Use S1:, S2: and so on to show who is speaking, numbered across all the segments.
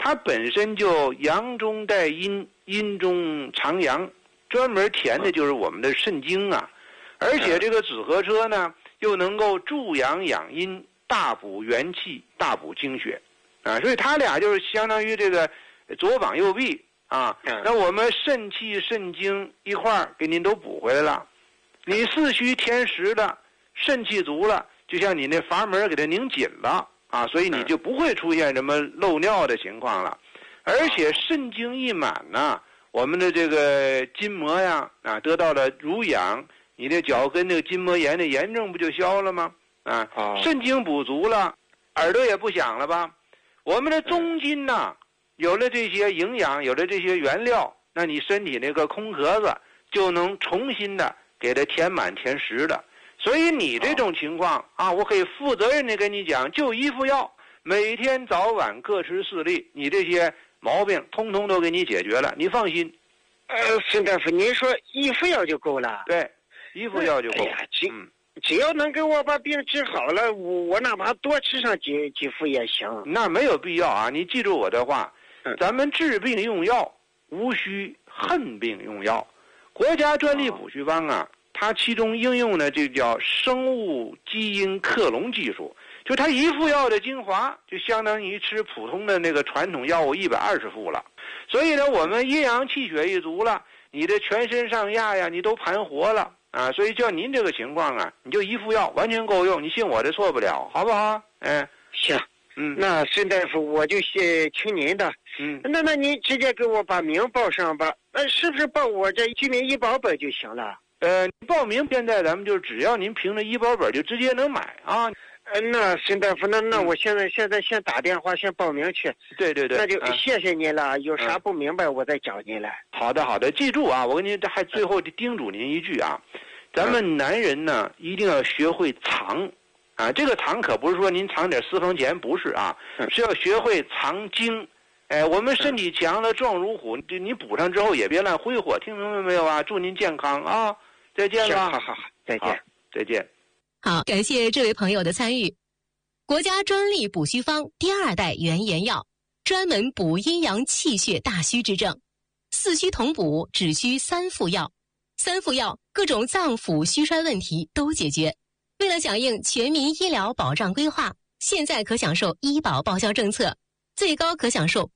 S1: 它本身就阳中带阴，阴中藏阳，专门填的就是我们的肾经啊。而且这个紫河车呢，又能够助阳养阴，大补元气，大补精血，啊，所以它俩就是相当于这个左膀右臂啊。那我们肾气、肾精一块儿给您都补回来了。你四虚填实了，肾气足了，就像你那阀门给它拧紧了啊，所以你就不会出现什么漏尿的情况了。而且肾精一满呢，我们的这个筋膜呀啊得到了濡养。你的脚跟这个筋膜炎的炎症不就消了吗？啊，肾精补足了，耳朵也不响了吧？我们的中筋呢，有了这些营养，有了这些原料，那你身体那个空壳子就能重新的给它填满填实的。所以你这种情况啊，我可以负责任的跟你讲，就一副药，每天早晚各吃4粒，你这些毛病通通都给你解决了，你放心。
S2: 孙大夫，您说一副药就够了？
S1: 对。一副药就够。
S2: 只要能给我把病治好了，我哪怕多吃上几副也行。
S1: 那没有必要啊！你记住我的话，咱们治病用药，无需恨病用药。国家专利补虚方啊，它其中应用的这叫生物基因克隆技术，就它一副药的精华，就相当于吃普通的那个传统药物120副了。所以呢，我们阴阳气血一足了，你的全身上下呀，你都盘活了。啊，所以就您这个情况啊，你就一副药完全够用，你信我的错不了，好不好？
S2: 行，那孙大夫我就听您的。那您直接给我把名报上吧，是不是报我这居民医保本就行了？
S1: 报名现在咱们就只要您凭着医保本就直接能买啊。
S2: 那孙大夫，那我现在先打电话先报名去。
S1: 对，
S2: 那就谢谢您了。有啥不明白我再找您来。
S1: 好的，记住啊，我跟您还最后叮嘱您一句啊，咱们男人呢一定要学会藏啊，这个藏可不是说您藏点私房钱，不是啊，是要学会藏精。我们身体强了壮如虎，你补上之后也别乱挥霍，听明白没有啊？祝您健康啊，再见吧。
S2: 好，再见，
S1: 再见。
S3: 好，感谢这位朋友的参与。国家专利补虚方第2代原研药，专门补阴阳气血大虚之症，四虚同补，只需3副药，3副药各种脏腑虚衰问题都解决。为了响应全民医疗保障规划，现在可享受医保报销政策，最高可享受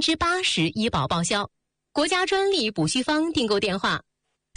S3: 80%医保报销。国家专利补虚方订购电话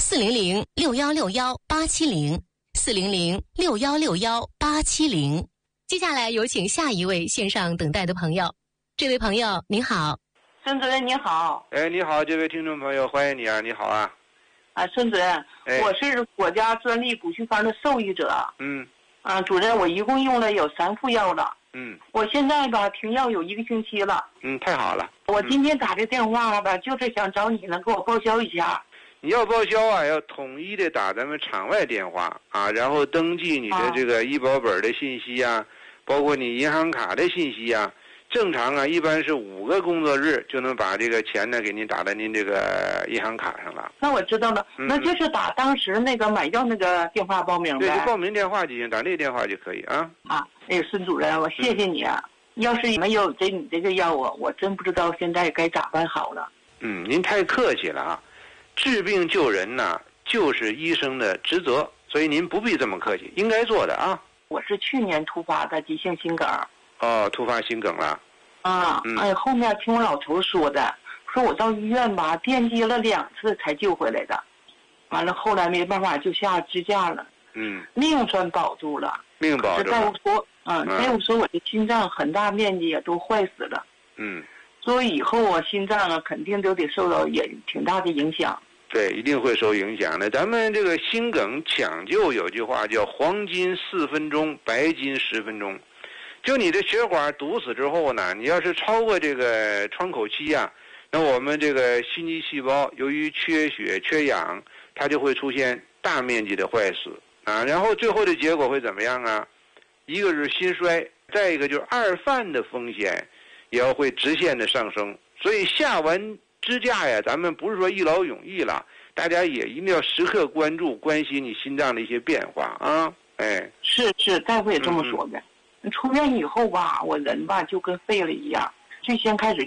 S3: ：400-6161-870，400-6161-870。接下来有请下一位线上等待的朋友。这位朋友您好。
S4: 孙主任你好。
S1: 你好，这位听众朋友，欢迎你啊，你好啊。
S4: 孙主任，我是国家专利补虚方的受益者。主任，我一共用了有3副药了。我现在吧停药有1个星期了。
S1: 太好了。
S4: 我今天打这电话吧，就是想找你能给我报销一下。
S1: 你要报销啊，要统一的打咱们场外电话啊，然后登记你的这个医保本的信息啊，包括你银行卡的信息啊。正常啊，一般是5个工作日就能把这个钱呢给您打到您这个银行卡上了。
S4: 那我知道了，那就是打当时那个买药那个电话报名呗。
S1: 对，就报名电话就行，打那个电话就可以啊。
S4: 孙主任，我谢谢你啊。要是没有你这个药我真不知道现在该咋办好了。
S1: 您太客气了啊。治病救人呢，就是医生的职责，所以您不必这么客气，应该做的啊。
S4: 我是去年突发的急性心梗。
S1: 突发心梗了。
S4: 后面听我老头说的，说我到医院吧电击了2次才救回来的，完了后来没办法就下支架了。命算保住了。命保住了。大夫说我的心脏很大面积也都坏死了。所以以后我心脏啊肯定都得受到也挺大的影响。
S1: 对，一定会受影响的。咱们这个心梗抢救有句话叫黄金4分钟，白金10分钟。就你的血管堵死之后呢，你要是超过这个窗口期啊，那我们这个心肌细胞由于缺血缺氧，它就会出现大面积的坏死啊。然后最后的结果会怎么样啊？一个是心衰，再一个就是2犯的风险也要会直线的上升。所以下完支架呀，咱们不是说一劳永逸了，大家也一定要时刻关心你心脏的一些变化啊。
S4: 是，大夫也这么说的。出院以后吧，我人吧就跟废了一样。最先开始